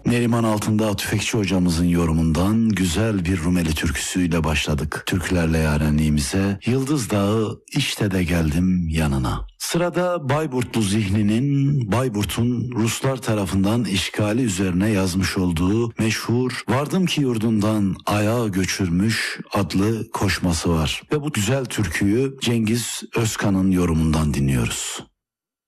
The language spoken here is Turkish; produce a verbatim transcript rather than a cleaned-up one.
Neriman Altındağ Tüfekçi hocamızın yorumundan güzel bir Rumeli türküsüyle başladık türkülerle yarenliğimize. Yıldız Dağı işte de geldim yanına. Sırada Bayburtlu zihninin Bayburt'un Ruslar tarafından işgali üzerine yazmış olduğu meşhur "Vardım ki yurdundan ayağa göçürmüş" adlı koşması var. Ve bu güzel türküyü Cengiz Özkan'ın yorumundan dinliyoruz.